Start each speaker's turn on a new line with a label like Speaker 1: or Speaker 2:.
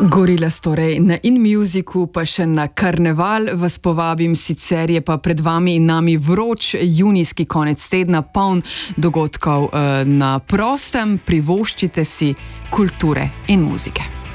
Speaker 1: Gorilas torej na InMusicu, pa še na karneval vas povabim, sicer je pa pred vami in nami vroč junijski konec tedna, poln dogodkov na prostem. Privoščite si kulture in muzike.